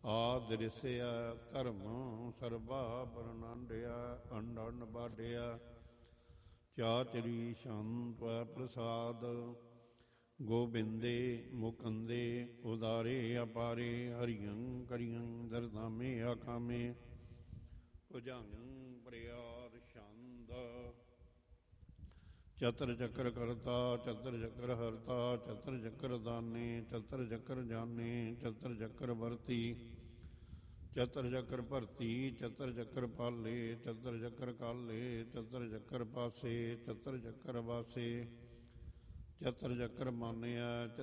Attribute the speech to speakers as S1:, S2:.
S1: ਆਦ੍ਰਿਸਿਆ ਧਰਮ ਸਰਬਾ ਬਰਨੰਡਿਆ ਅੰਡਨ ਬਾਡਿਆ ਚਾਚਰੀ ਸ਼ੰਤ ਪ੍ਰਸਾਦ ਗੋਬਿੰਦੇ ਮੁਕੰਦੇ ਉਦਾਰੇ ਅਪਾਰੇ ਹਰੀਅੰ ਕਰੀਅੰ ਦਰਦਾਮੇ ਆਕਾਮੇ ਭੁਜੰਗ ਪ੍ਰਿਆਦ ਛੰਦ ਚਤਰ ਚੱਕਰ ਕਰਤਾ ਚਤਰ ਚੱਕਰ ਹਰਤਾ ਚਤਰ ਚੱਕਰ ਦਾਨੇ ਚਤਰ ਚੱਕਰ ਜਾਨੇ ਚਤਰ ਚੱਕਰ ਵਰਤੀ ਚਤਰ ਚੱਕਰ ਭਰਤੀ ਚਤਰ ਚੱਕਰ ਪਾਲੇ ਚਤਰ ਚੱਕਰ ਕਾਲੇ ਚਤਰ ਚੱਕਰ ਪਾਸੇ ਚਤਰ ਚੱਕਰ ਵਾਸੇ ਚਤਰ ਚੱਕਰ ਮਾਨਿਆ